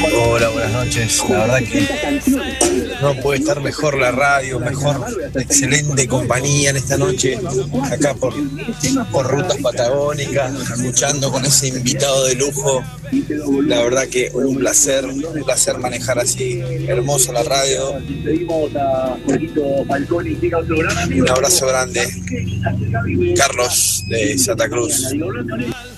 Hola, buenas noches. La verdad que no puede estar mejor la radio, mejor, excelente compañía en esta noche, acá por rutas patagónicas, escuchando con ese invitado de lujo. La verdad que un placer manejar así, hermosa la radio. Un abrazo grande, Carlos de Santa Cruz.